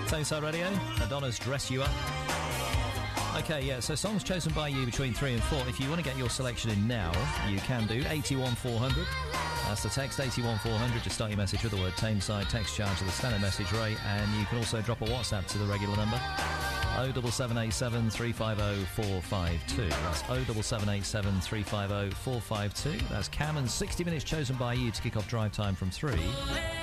Tameside Radio, Madonna's Dress You Up. Okay, yeah, so songs chosen by you between 3 and 4. If you want to get your selection in now, you can do 81400. That's the text, 81400. Just start your message with the word Tameside, text charge of the standard message rate, and you can also drop a WhatsApp to the regular number 07787 350 452. That's 07787 350 452. That's Cameron's 60 minutes chosen by you to kick off drive time from 3.